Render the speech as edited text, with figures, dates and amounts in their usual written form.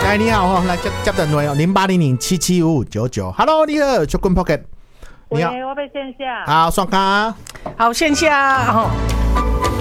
来，你好，来接电话哦，0800775599。Hello， 你好 ，Chocolate Pocket。你好， 我被线下。 好，双卡。 好，线下